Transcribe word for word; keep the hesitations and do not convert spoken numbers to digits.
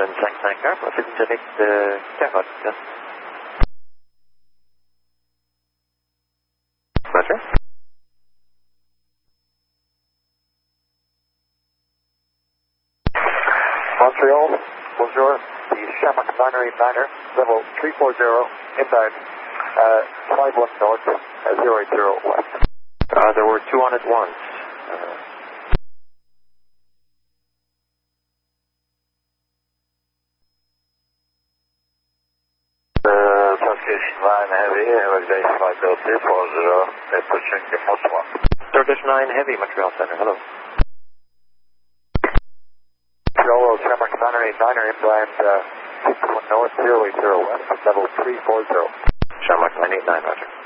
vingt-cinq heures, profil direct de Carotte. Roger. Montreal, bonjour. The Shamrock Binary Niner, level three four zero, inbound, uh, five one north, uh, zero eight zero west. Uh, there were two on at once. Uh, Uh, Turkish nine Heavy, Everyday Flight Bill three four zero, approaching the Moskva. Turkish nine Heavy, Montreal Center, hello. Montreal, Shamrock Binary Niner, inbound, uh, six one north, zero eight zero west, level three four zero. Shamrock nine eight nine, Roger.